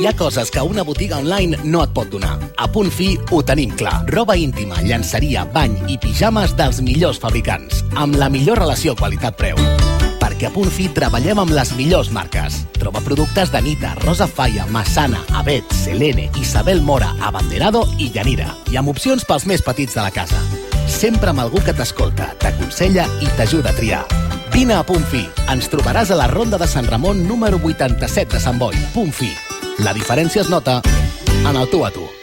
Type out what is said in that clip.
Hi ha coses que una botiga online no et pot donar. A Punt Fi ho tenim clar. Roba íntima, llenceria, bany i pijames dels millors fabricants, amb la millor relació qualitat-preu. Perquè a Punt Fi treballem amb les millors marques. Troba productes d'Anita, Rosa Falla, Massana, Avet, Selene, Isabel Mora, Abanderado i Llanira. I amb opcions pels més petits de la casa. Sempre amb algú que t'escolta, t'aconsella i t'ajuda a triar. Vine a Punt Fi. Ens trobaràs a la Ronda de Sant Ramon número 87 de Sant Boi. Punt Fi. La diferència es nota en el tu a tu.